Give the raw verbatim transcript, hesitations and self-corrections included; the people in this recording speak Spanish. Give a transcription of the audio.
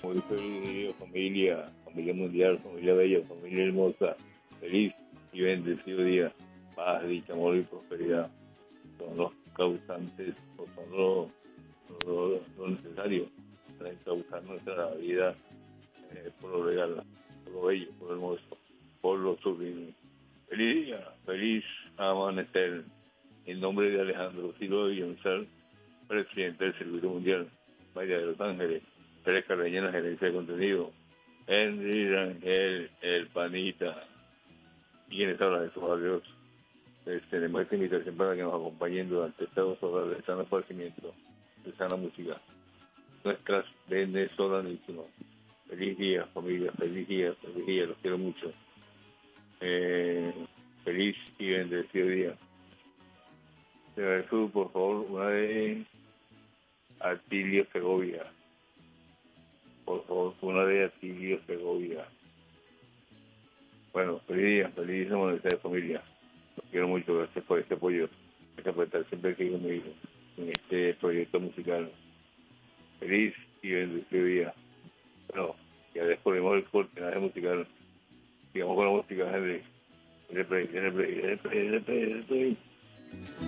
Muy feliz familia, familia mundial, familia bella, familia hermosa, feliz y bendecido día. Paz, dicha, amor y prosperidad son los causantes, o son lo, lo, lo necesario para encauzar nuestra vida eh, por lo real, por lo bello, por lo hermoso, por lo sublime. Feliz día, feliz amanecer. En nombre de Alejandro Silva Villamizar, presidente del Circuito Mundial, María de Los Ángeles, Pérez Carreño en la gerencia de contenido, Henry Rangel, el panita, y quienes hablan de sus adiós. Les tenemos esta invitación para que nos acompañen durante estas dos horas de sano esparcimiento, de sana música. Nuestras venezolanísimas. Feliz día, familia, feliz día, feliz día, los quiero mucho. Eh, feliz y bendecido día. Jesús, por favor, una de Atilio Segovia. Por favor, una de Atilio Segovia. Bueno, feliz día, feliz amanecer de familia. Los quiero mucho, gracias por este apoyo. Gracias por estar siempre aquí conmigo en este proyecto musical. Feliz y bendecido día. Bueno, ya descubrimos el cortinaje musical. Sigamos con la música, Henry. Dale play, dale play, dale play, dale play, dale play.